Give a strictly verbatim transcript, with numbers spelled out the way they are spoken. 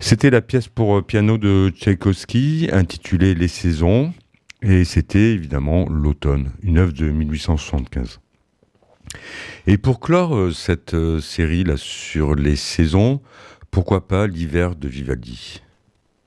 C'était la pièce pour piano de Tchaïkovski, intitulée Les Saisons, et c'était évidemment l'automne, une œuvre de mille huit cent soixante-quinze. Et pour clore euh, cette euh, série là sur les saisons, pourquoi pas l'hiver de Vivaldi?